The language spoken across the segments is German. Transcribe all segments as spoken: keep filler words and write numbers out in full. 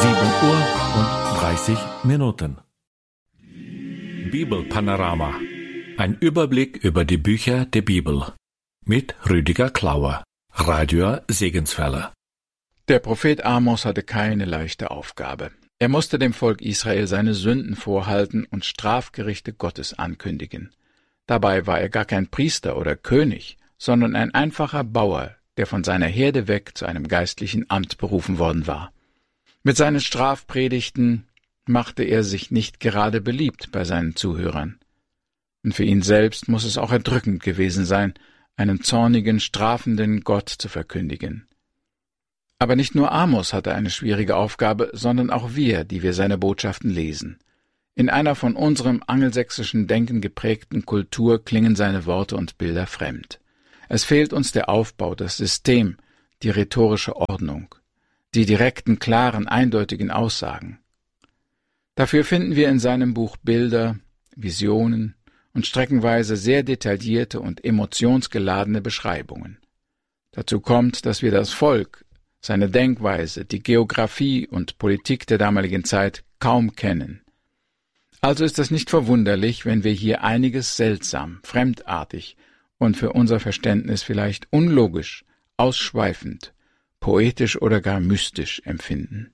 sieben Uhr und dreißig Minuten. Bibelpanorama. Ein Überblick über die Bücher der Bibel. Mit Rüdiger Klauer, Radio Segenswelle. Der Prophet Amos hatte keine leichte Aufgabe. Er musste dem Volk Israel seine Sünden vorhalten und Strafgerichte Gottes ankündigen. Dabei war er gar kein Priester oder König, sondern ein einfacher Bauer, der von seiner Herde weg zu einem geistlichen Amt berufen worden war. Mit seinen Strafpredigten machte er sich nicht gerade beliebt bei seinen Zuhörern. Und für ihn selbst muss es auch erdrückend gewesen sein, einen zornigen, strafenden Gott zu verkündigen. Aber nicht nur Amos hatte eine schwierige Aufgabe, sondern auch wir, die wir seine Botschaften lesen. In einer von unserem angelsächsischen Denken geprägten Kultur klingen seine Worte und Bilder fremd. Es fehlt uns der Aufbau, das System, die rhetorische Ordnung, die direkten, klaren, eindeutigen Aussagen. Dafür finden wir in seinem Buch Bilder, Visionen und streckenweise sehr detaillierte und emotionsgeladene Beschreibungen. Dazu kommt, dass wir das Volk, seine Denkweise, die Geographie und Politik der damaligen Zeit kaum kennen. Also ist es nicht verwunderlich, wenn wir hier einiges seltsam, fremdartig und für unser Verständnis vielleicht unlogisch, ausschweifend, poetisch oder gar mystisch empfinden.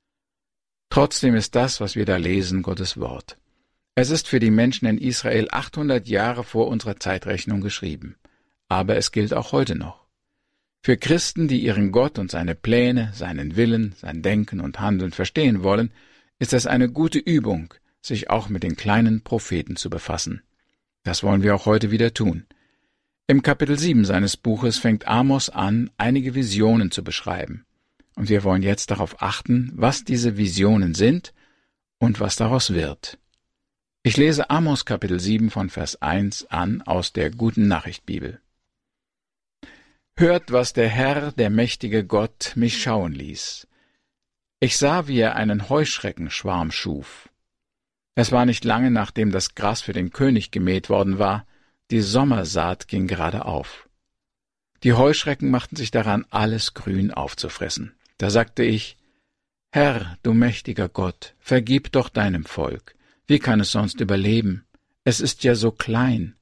Trotzdem ist das, was wir da lesen, Gottes Wort. Es ist für die Menschen in Israel achthundert Jahre vor unserer Zeitrechnung geschrieben, aber es gilt auch heute noch. Für Christen, die ihren Gott und seine Pläne, seinen Willen, sein Denken und Handeln verstehen wollen, ist es eine gute Übung, sich auch mit den kleinen Propheten zu befassen. Das wollen wir auch heute wieder tun. Im Kapitel sieben seines Buches fängt Amos an, einige Visionen zu beschreiben. Und wir wollen jetzt darauf achten, was diese Visionen sind und was daraus wird. Ich lese Amos Kapitel sieben von Vers eins an aus der Guten Nachricht Bibel. Hört, was der Herr, der mächtige Gott, mich schauen ließ. Ich sah, wie er einen Heuschreckenschwarm schuf. Es war nicht lange, nachdem das Gras für den König gemäht worden war, die Sommersaat ging gerade auf. Die Heuschrecken machten sich daran, alles Grün aufzufressen. Da sagte ich, Herr, du mächtiger Gott, vergib doch deinem Volk. Wie kann es sonst überleben? Es ist ja so klein.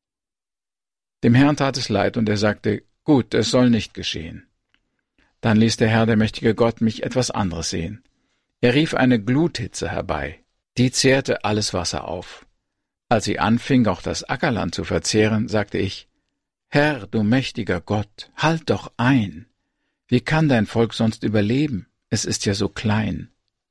Dem Herrn tat es leid, und er sagte, gut, es soll nicht geschehen. Dann ließ der Herr, der mächtige Gott, mich etwas anderes sehen. Er rief eine Gluthitze herbei. Die zehrte alles Wasser auf. Als sie anfing, auch das Ackerland zu verzehren, sagte ich, Herr, du mächtiger Gott, halt doch ein. Wie kann dein Volk sonst überleben? Es ist ja so klein.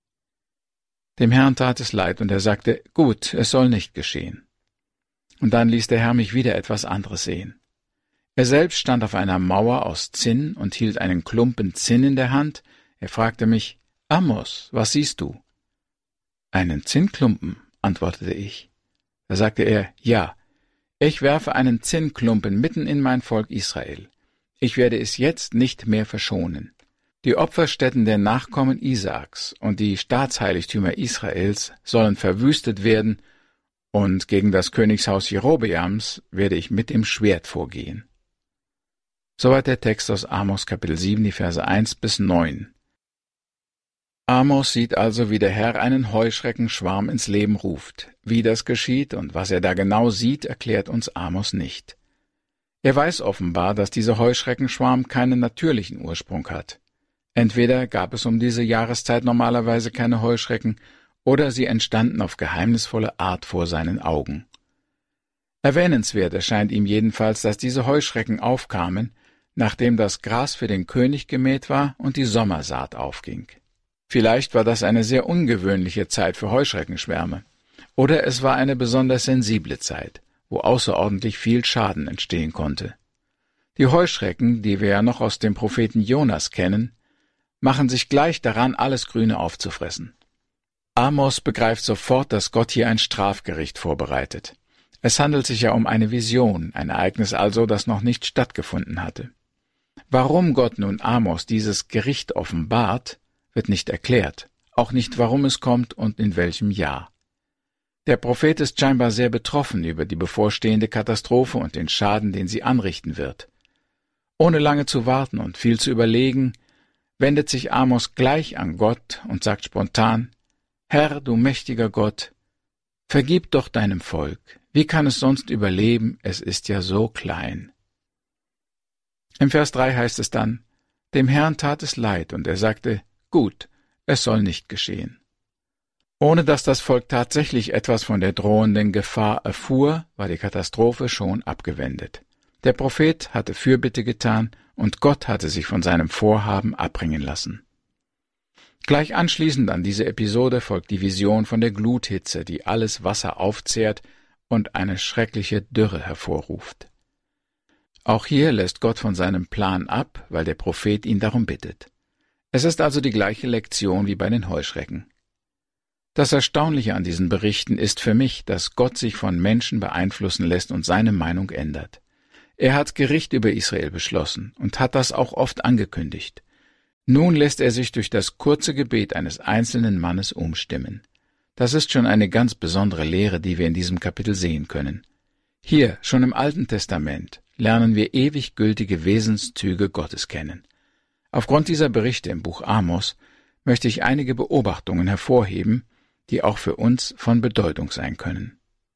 Dem Herrn tat es leid, und er sagte, gut, es soll nicht geschehen. Und dann ließ der Herr mich wieder etwas anderes sehen. Er selbst stand auf einer Mauer aus Zinn und hielt einen Klumpen Zinn in der Hand. Er fragte mich, Amos, was siehst du? Einen Zinnklumpen, antwortete ich. Da sagte er, ja, ich werfe einen Zinnklumpen mitten in mein Volk Israel. Ich werde es jetzt nicht mehr verschonen. Die Opferstätten der Nachkommen Isaaks und die Staatsheiligtümer Israels sollen verwüstet werden, und gegen das Königshaus Jerobeams werde ich mit dem Schwert vorgehen. Soweit der Text aus Amos Kapitel sieben, die Verse eins bis neun. Amos sieht also, wie der Herr einen Heuschreckenschwarm ins Leben ruft. Wie das geschieht und was er da genau sieht, erklärt uns Amos nicht. Er weiß offenbar, dass dieser Heuschreckenschwarm keinen natürlichen Ursprung hat. Entweder gab es um diese Jahreszeit normalerweise keine Heuschrecken, oder sie entstanden auf geheimnisvolle Art vor seinen Augen. Erwähnenswert erscheint ihm jedenfalls, dass diese Heuschrecken aufkamen, nachdem das Gras für den König gemäht war und die Sommersaat aufging. Vielleicht war das eine sehr ungewöhnliche Zeit für Heuschreckenschwärme. Oder es war eine besonders sensible Zeit, wo außerordentlich viel Schaden entstehen konnte. Die Heuschrecken, die wir ja noch aus dem Propheten Jonas kennen, machen sich gleich daran, alles Grüne aufzufressen. Amos begreift sofort, dass Gott hier ein Strafgericht vorbereitet. Es handelt sich ja um eine Vision, ein Ereignis also, das noch nicht stattgefunden hatte. Warum Gott nun Amos dieses Gericht offenbart, wird nicht erklärt, auch nicht, warum es kommt und in welchem Jahr. Der Prophet ist scheinbar sehr betroffen über die bevorstehende Katastrophe und den Schaden, den sie anrichten wird. Ohne lange zu warten und viel zu überlegen, wendet sich Amos gleich an Gott und sagt spontan: Herr, du mächtiger Gott, vergib doch deinem Volk. Wie kann es sonst überleben? Es ist ja so klein. Im Vers drei heißt es dann: Dem Herrn tat es leid, und er sagte: Gut, es soll nicht geschehen. Ohne dass das Volk tatsächlich etwas von der drohenden Gefahr erfuhr, war die Katastrophe schon abgewendet. Der Prophet hatte Fürbitte getan, und Gott hatte sich von seinem Vorhaben abbringen lassen. Gleich anschließend an diese Episode folgt die Vision von der Gluthitze, die alles Wasser aufzehrt und eine schreckliche Dürre hervorruft. Auch hier lässt Gott von seinem Plan ab, weil der Prophet ihn darum bittet. Es ist also die gleiche Lektion wie bei den Heuschrecken. Das Erstaunliche an diesen Berichten ist für mich, dass Gott sich von Menschen beeinflussen lässt und seine Meinung ändert. Er hat Gericht über Israel beschlossen und hat das auch oft angekündigt. Nun lässt er sich durch das kurze Gebet eines einzelnen Mannes umstimmen. Das ist schon eine ganz besondere Lehre, die wir in diesem Kapitel sehen können. Hier, schon im Alten Testament, lernen wir ewig gültige Wesenszüge Gottes kennen. Aufgrund dieser Berichte im Buch Amos möchte ich einige Beobachtungen hervorheben, die auch für uns von Bedeutung sein können.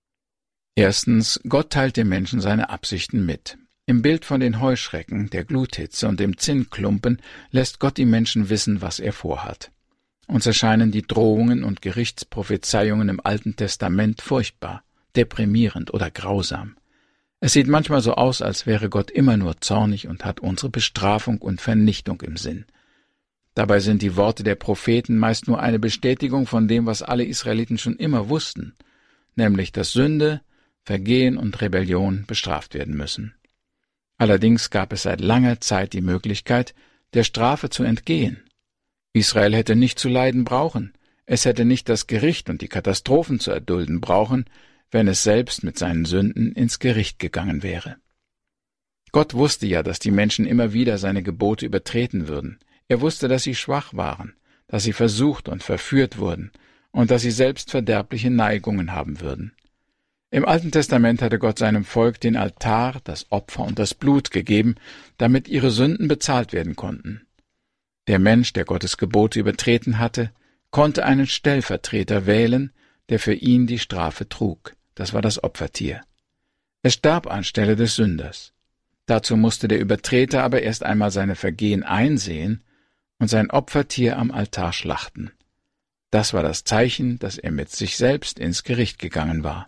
Erstens, Gott teilt dem Menschen seine Absichten mit. Im Bild von den Heuschrecken, der Gluthitze und dem Zinnklumpen lässt Gott die Menschen wissen, was er vorhat. Uns erscheinen die Drohungen und Gerichtsprophezeiungen im Alten Testament furchtbar, deprimierend oder grausam. Es sieht manchmal so aus, als wäre Gott immer nur zornig und hat unsere Bestrafung und Vernichtung im Sinn. Dabei sind die Worte der Propheten meist nur eine Bestätigung von dem, was alle Israeliten schon immer wussten, nämlich dass Sünde, Vergehen und Rebellion bestraft werden müssen. Allerdings gab es seit langer Zeit die Möglichkeit, der Strafe zu entgehen. Israel hätte nicht zu leiden brauchen, es hätte nicht das Gericht und die Katastrophen zu erdulden brauchen, wenn es selbst mit seinen Sünden ins Gericht gegangen wäre. Gott wusste ja, dass die Menschen immer wieder seine Gebote übertreten würden. Er wusste, dass sie schwach waren, dass sie versucht und verführt wurden und dass sie selbst verderbliche Neigungen haben würden. Im Alten Testament hatte Gott seinem Volk den Altar, das Opfer und das Blut gegeben, damit ihre Sünden bezahlt werden konnten. Der Mensch, der Gottes Gebote übertreten hatte, konnte einen Stellvertreter wählen, der für ihn die Strafe trug. Das war das Opfertier. Es starb anstelle des Sünders. Dazu musste der Übertreter aber erst einmal seine Vergehen einsehen und sein Opfertier am Altar schlachten. Das war das Zeichen, dass er mit sich selbst ins Gericht gegangen war.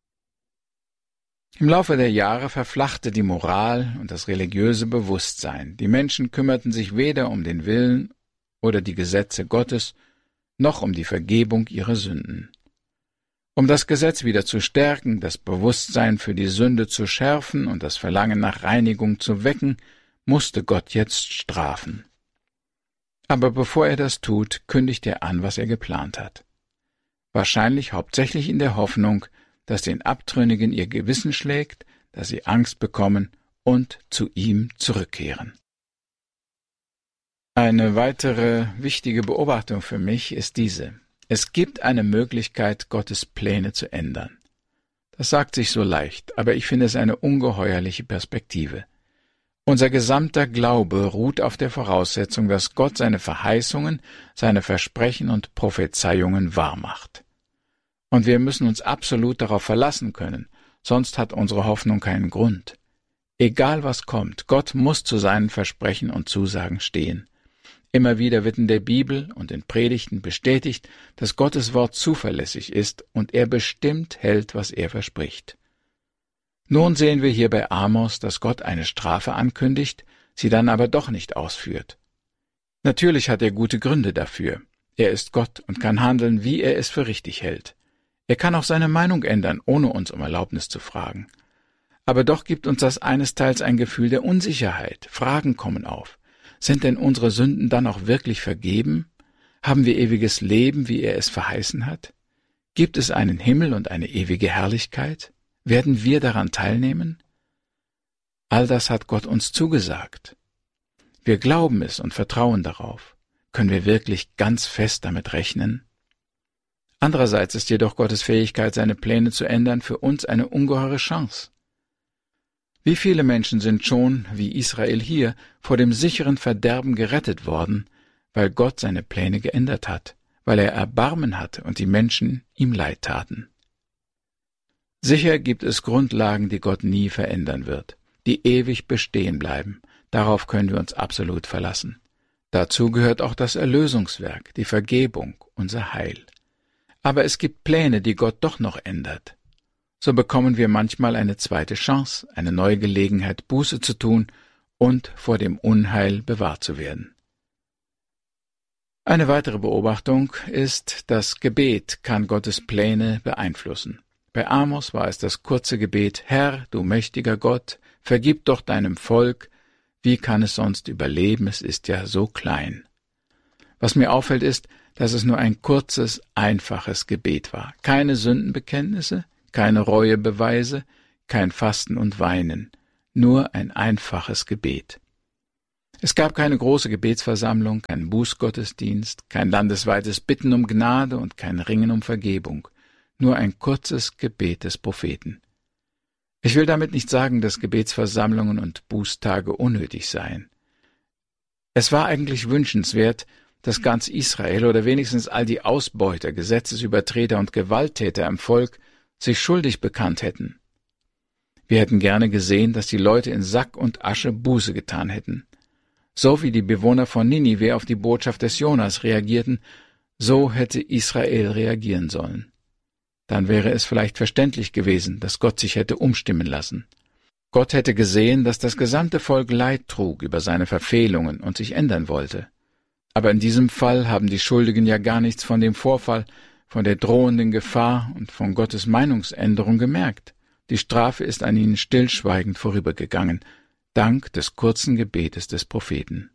Im Laufe der Jahre verflachte die Moral und das religiöse Bewusstsein. Die Menschen kümmerten sich weder um den Willen oder die Gesetze Gottes, noch um die Vergebung ihrer Sünden. Um das Gesetz wieder zu stärken, das Bewusstsein für die Sünde zu schärfen und das Verlangen nach Reinigung zu wecken, musste Gott jetzt strafen. Aber bevor er das tut, kündigt er an, was er geplant hat. Wahrscheinlich hauptsächlich in der Hoffnung, dass den Abtrünnigen ihr Gewissen schlägt, dass sie Angst bekommen und zu ihm zurückkehren. Eine weitere wichtige Beobachtung für mich ist diese: Es gibt eine Möglichkeit, Gottes Pläne zu ändern. Das sagt sich so leicht, aber ich finde es eine ungeheuerliche Perspektive. Unser gesamter Glaube ruht auf der Voraussetzung, dass Gott seine Verheißungen, seine Versprechen und Prophezeiungen wahrmacht. Und wir müssen uns absolut darauf verlassen können, sonst hat unsere Hoffnung keinen Grund. Egal was kommt, Gott muss zu seinen Versprechen und Zusagen stehen. Immer wieder wird in der Bibel und in Predigten bestätigt, dass Gottes Wort zuverlässig ist und er bestimmt hält, was er verspricht. Nun sehen wir hier bei Amos, dass Gott eine Strafe ankündigt, sie dann aber doch nicht ausführt. Natürlich hat er gute Gründe dafür. Er ist Gott und kann handeln, wie er es für richtig hält. Er kann auch seine Meinung ändern, ohne uns um Erlaubnis zu fragen. Aber doch gibt uns das einesteils ein Gefühl der Unsicherheit. Fragen kommen auf. Sind denn unsere Sünden dann auch wirklich vergeben? Haben wir ewiges Leben, wie er es verheißen hat? Gibt es einen Himmel und eine ewige Herrlichkeit? Werden wir daran teilnehmen? All das hat Gott uns zugesagt. Wir glauben es und vertrauen darauf. Können wir wirklich ganz fest damit rechnen? Andererseits ist jedoch Gottes Fähigkeit, seine Pläne zu ändern, für uns eine ungeheure Chance. Wie viele Menschen sind schon, wie Israel hier, vor dem sicheren Verderben gerettet worden, weil Gott seine Pläne geändert hat, weil er Erbarmen hatte und die Menschen ihm leid taten. Sicher gibt es Grundlagen, die Gott nie verändern wird, die ewig bestehen bleiben. Darauf können wir uns absolut verlassen. Dazu gehört auch das Erlösungswerk, die Vergebung, unser Heil. Aber es gibt Pläne, die Gott doch noch ändert. So bekommen wir manchmal eine zweite Chance, eine neue Gelegenheit, Buße zu tun und vor dem Unheil bewahrt zu werden. Eine weitere Beobachtung ist, das Gebet kann Gottes Pläne beeinflussen. Bei Amos war es das kurze Gebet: Herr, du mächtiger Gott, vergib doch deinem Volk, wie kann es sonst überleben, es ist ja so klein. Was mir auffällt ist, dass es nur ein kurzes, einfaches Gebet war. Keine Sündenbekenntnisse, keine Reuebeweise, kein Fasten und Weinen, nur ein einfaches Gebet. Es gab keine große Gebetsversammlung, keinen Bußgottesdienst, kein landesweites Bitten um Gnade und kein Ringen um Vergebung, nur ein kurzes Gebet des Propheten. Ich will damit nicht sagen, dass Gebetsversammlungen und Bußtage unnötig seien. Es war eigentlich wünschenswert, dass ganz Israel oder wenigstens all die Ausbeuter, Gesetzesübertreter und Gewalttäter im Volk sich schuldig bekannt hätten. Wir hätten gerne gesehen, dass die Leute in Sack und Asche Buße getan hätten. So wie die Bewohner von Ninive auf die Botschaft des Jonas reagierten, so hätte Israel reagieren sollen. Dann wäre es vielleicht verständlich gewesen, dass Gott sich hätte umstimmen lassen. Gott hätte gesehen, dass das gesamte Volk Leid trug über seine Verfehlungen und sich ändern wollte. Aber in diesem Fall haben die Schuldigen ja gar nichts von dem Vorfall, von der drohenden Gefahr und von Gottes Meinungsänderung gemerkt. Die Strafe ist an ihnen stillschweigend vorübergegangen, dank des kurzen Gebetes des Propheten.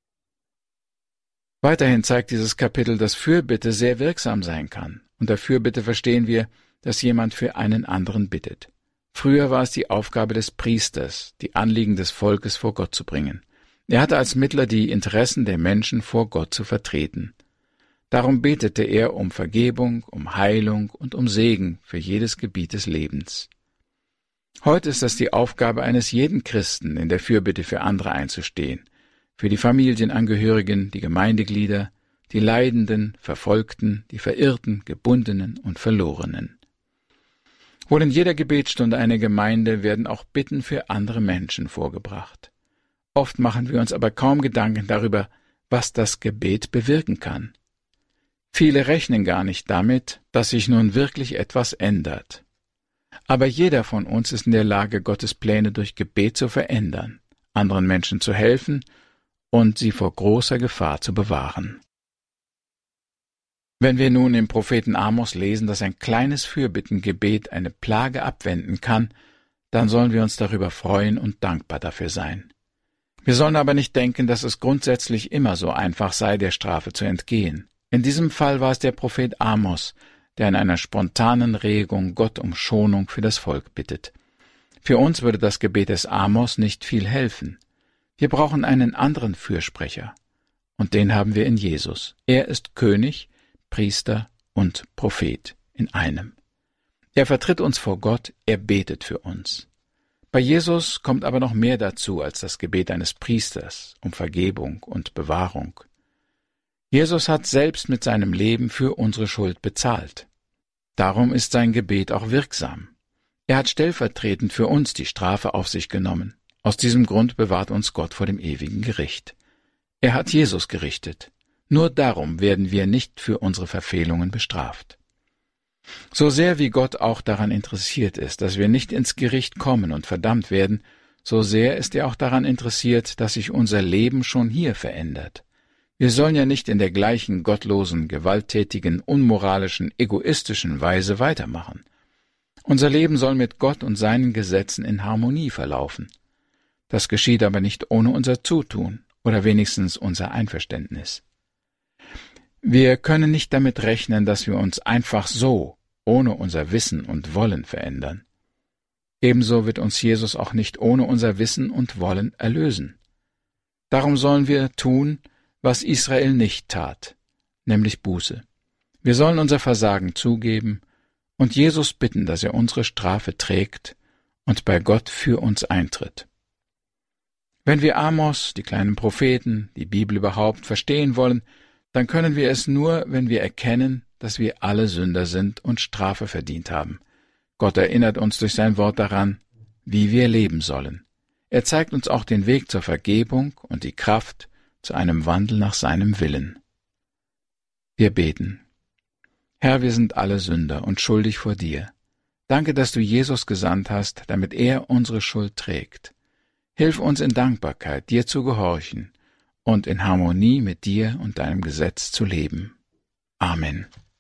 Weiterhin zeigt dieses Kapitel, dass Fürbitte sehr wirksam sein kann. Unter Fürbitte verstehen wir, dass jemand für einen anderen bittet. Früher war es die Aufgabe des Priesters, die Anliegen des Volkes vor Gott zu bringen. Er hatte als Mittler die Interessen der Menschen vor Gott zu vertreten. Darum betete er um Vergebung, um Heilung und um Segen für jedes Gebiet des Lebens. Heute ist das die Aufgabe eines jeden Christen, in der Fürbitte für andere einzustehen, für die Familienangehörigen, die Gemeindeglieder, die Leidenden, Verfolgten, die Verirrten, Gebundenen und Verlorenen. Wohl in jeder Gebetsstunde einer Gemeinde werden auch Bitten für andere Menschen vorgebracht. Oft machen wir uns aber kaum Gedanken darüber, was das Gebet bewirken kann. Viele rechnen gar nicht damit, dass sich nun wirklich etwas ändert. Aber jeder von uns ist in der Lage, Gottes Pläne durch Gebet zu verändern, anderen Menschen zu helfen und sie vor großer Gefahr zu bewahren. Wenn wir nun im Propheten Amos lesen, dass ein kleines Fürbittengebet eine Plage abwenden kann, dann sollen wir uns darüber freuen und dankbar dafür sein. Wir sollen aber nicht denken, dass es grundsätzlich immer so einfach sei, der Strafe zu entgehen. In diesem Fall war es der Prophet Amos, der in einer spontanen Regung Gott um Schonung für das Volk bittet. Für uns würde das Gebet des Amos nicht viel helfen. Wir brauchen einen anderen Fürsprecher, und den haben wir in Jesus. Er ist König, Priester und Prophet in einem. Er vertritt uns vor Gott, er betet für uns. Bei Jesus kommt aber noch mehr dazu als das Gebet eines Priesters um Vergebung und Bewahrung. Jesus hat selbst mit seinem Leben für unsere Schuld bezahlt. Darum ist sein Gebet auch wirksam. Er hat stellvertretend für uns die Strafe auf sich genommen. Aus diesem Grund bewahrt uns Gott vor dem ewigen Gericht. Er hat Jesus gerichtet. Nur darum werden wir nicht für unsere Verfehlungen bestraft. So sehr wie Gott auch daran interessiert ist, dass wir nicht ins Gericht kommen und verdammt werden, so sehr ist er auch daran interessiert, dass sich unser Leben schon hier verändert. Wir sollen ja nicht in der gleichen gottlosen, gewalttätigen, unmoralischen, egoistischen Weise weitermachen. Unser Leben soll mit Gott und seinen Gesetzen in Harmonie verlaufen. Das geschieht aber nicht ohne unser Zutun oder wenigstens unser Einverständnis. Wir können nicht damit rechnen, dass wir uns einfach so, ohne unser Wissen und Wollen verändern. Ebenso wird uns Jesus auch nicht ohne unser Wissen und Wollen erlösen. Darum sollen wir tun, was Israel nicht tat, nämlich Buße. Wir sollen unser Versagen zugeben und Jesus bitten, dass er unsere Strafe trägt und bei Gott für uns eintritt. Wenn wir Amos, die kleinen Propheten, die Bibel überhaupt verstehen wollen, dann können wir es nur, wenn wir erkennen, dass wir alle Sünder sind und Strafe verdient haben. Gott erinnert uns durch sein Wort daran, wie wir leben sollen. Er zeigt uns auch den Weg zur Vergebung und die Kraft zu einem Wandel nach seinem Willen. Wir beten. Herr, wir sind alle Sünder und schuldig vor dir. Danke, dass du Jesus gesandt hast, damit er unsere Schuld trägt. Hilf uns in Dankbarkeit, dir zu gehorchen und in Harmonie mit dir und deinem Gesetz zu leben. Amen.